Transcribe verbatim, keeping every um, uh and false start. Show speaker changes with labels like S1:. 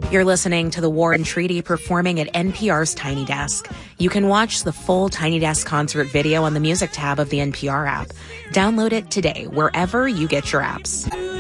S1: You're listening to the War and Treaty performing at N P R's Tiny Desk. You can watch the full Tiny Desk concert video on the music tab of the N P R app. Download it today wherever you get your apps.